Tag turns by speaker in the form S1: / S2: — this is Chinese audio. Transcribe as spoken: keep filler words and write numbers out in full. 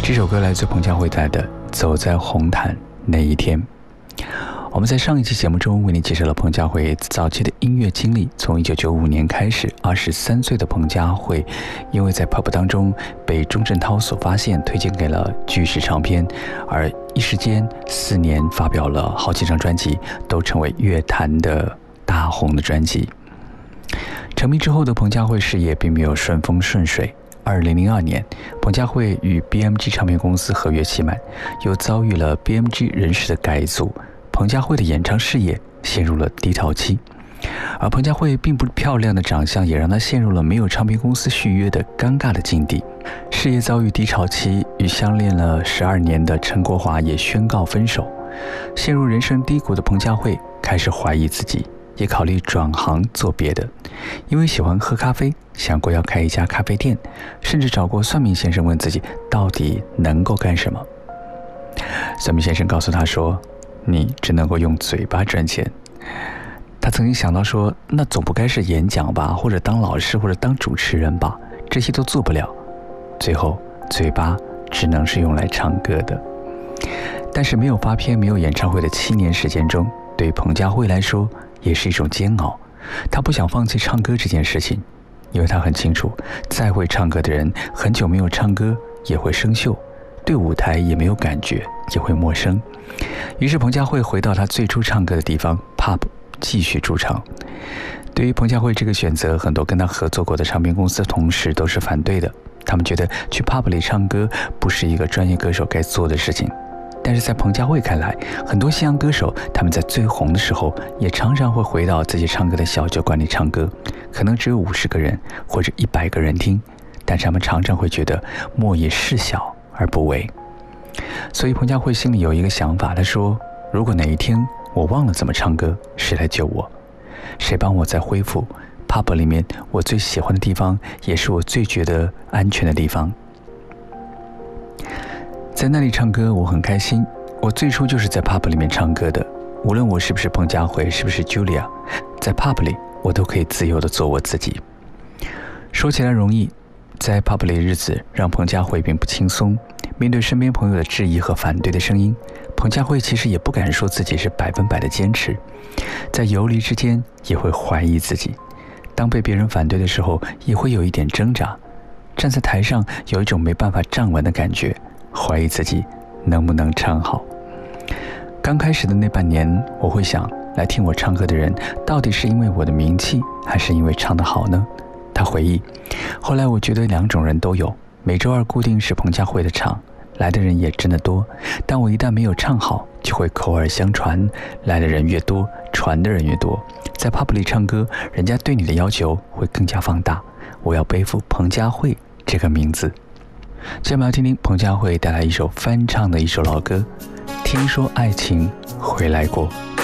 S1: 这首歌来自彭佳慧带的《走在红毯那一天》。我们在上一期节目中为你介绍了彭佳慧早期的音乐经历。从一九九五年开始，二十三岁的彭佳慧因为在 pop 当中被钟镇涛所发现，推荐给了巨石唱片，而一时间四年发表了好几张专辑，都成为乐坛的大红的专辑。成名之后的彭佳慧事业并没有顺风顺水。二零零二年，彭佳慧与 B M G 唱片公司合约期满，又遭遇了 B M G 人事的改组，彭佳慧的演唱事业陷入了低潮期。而彭佳慧并不漂亮的长相也让她陷入了没有唱片公司续约的尴尬的境地。事业遭遇低潮期，与相恋了十二年的陈国华也宣告分手。陷入人生低谷的彭佳慧开始怀疑自己，也考虑转行做别的。因为喜欢喝咖啡，想过要开一家咖啡店，甚至找过算命先生问自己到底能够干什么。算命先生告诉他说，你只能够用嘴巴赚钱。他曾经想到说，那总不该是演讲吧，或者当老师，或者当主持人吧，这些都做不了。最后嘴巴只能是用来唱歌的。但是没有发片，没有演唱会的七年时间中，对于彭佳慧来说也是一种煎熬。他不想放弃唱歌这件事情，因为他很清楚，再会唱歌的人很久没有唱歌也会生锈，对舞台也没有感觉，也会陌生。于是彭佳慧回到他最初唱歌的地方 pub 继续驻唱。对于彭佳慧这个选择，很多跟他合作过的唱片公司的同事都是反对的。他们觉得去 pub 里唱歌不是一个专业歌手该做的事情。但是在彭佳慧看来，很多西洋歌手他们在最红的时候也常常会回到自己唱歌的小酒馆里唱歌，可能只有五十个人或者一百个人听，但是他们常常会觉得莫以事小而不为。所以彭佳慧心里有一个想法，他说，如果哪一天我忘了怎么唱歌，谁来救我？谁帮我再恢复 pub 里面我最喜欢的地方，也是我最觉得安全的地方。在那里唱歌我很开心，我最初就是在 pub 里面唱歌的，无论我是不是彭佳慧，是不是 Julia， 在 pub 里我都可以自由地做我自己。说起来容易，在 pub 里的日子让彭佳慧并不轻松。面对身边朋友的质疑和反对的声音，彭佳慧其实也不敢说自己是百分百的坚持，在游离之间也会怀疑自己。当被别人反对的时候，也会有一点挣扎。站在台上有一种没办法站稳的感觉，怀疑自己能不能唱好。刚开始的那半年，我会想，来听我唱歌的人到底是因为我的名气，还是因为唱得好呢？他回忆，后来我觉得两种人都有。每周二固定是彭佳慧的场，来的人也真的多，但我一旦没有唱好，就会口耳相传，来的人越多，传的人越多。在 pub 里唱歌，人家对你的要求会更加放大，我要背负彭佳慧这个名字。接下来听听彭佳慧带来一首翻唱的一首老歌，听说爱情回来过。